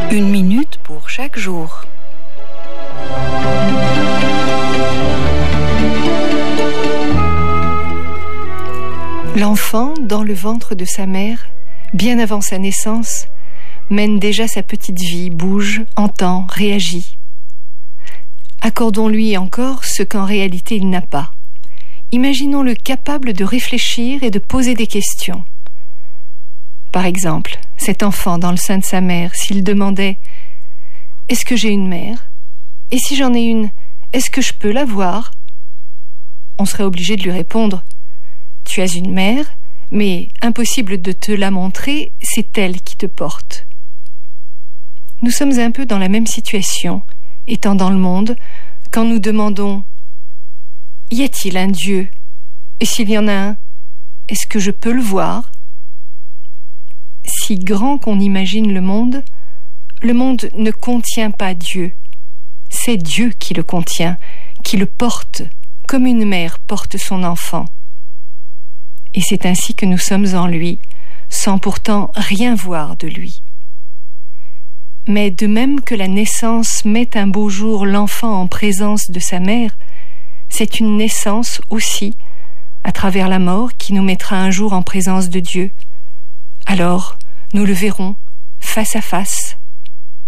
Une minute pour chaque jour. L'enfant, dans le ventre de sa mère, bien avant sa naissance, mène déjà sa petite vie, bouge, entend, réagit. Accordons-lui encore ce qu'en réalité il n'a pas. Imaginons-le capable de réfléchir et de poser des questions. Par exemple, cet enfant dans le sein de sa mère, s'il demandait « Est-ce que j'ai une mère ? Et si j'en ai une, est-ce que je peux la voir ?» On serait obligé de lui répondre « Tu as une mère, mais impossible de te la montrer, c'est elle qui te porte. » Nous sommes un peu dans la même situation, étant dans le monde, quand nous demandons « Y a-t-il un Dieu ? Et s'il y en a un, est-ce que je peux le voir ?» Si grand qu'on imagine le monde ne contient pas Dieu. C'est Dieu qui le contient, qui le porte, comme une mère porte son enfant. Et c'est ainsi que nous sommes en lui, sans pourtant rien voir de lui. Mais de même que la naissance met un beau jour l'enfant en présence de sa mère, c'est une naissance aussi, à travers la mort, qui nous mettra un jour en présence de Dieu. Alors, nous le verrons face à face,